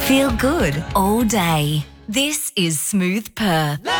Feel good all day. This is Smooth Perth.